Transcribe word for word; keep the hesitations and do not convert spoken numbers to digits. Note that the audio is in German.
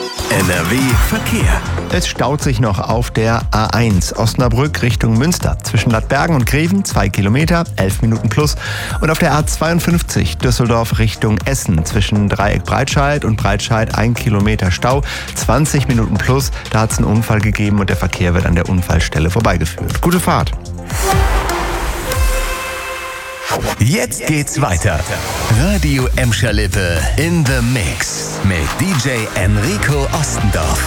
N R W Verkehr. Es staut sich noch auf der A eins Osnabrück Richtung Münster. Zwischen Ladbergen und Greven zwei Kilometer, elf Minuten plus. Und auf der A zweiundfünfzig Düsseldorf Richtung Essen. Zwischen Dreieck Breitscheid und Breitscheid ein Kilometer Stau, zwanzig Minuten plus. Da hat es einen Unfall gegeben und der Verkehr wird an der Unfallstelle vorbeigeführt. Gute Fahrt. Jetzt geht's weiter. Radio Emscher-Lippe in the Mix mit D J Enrico Ostendorf.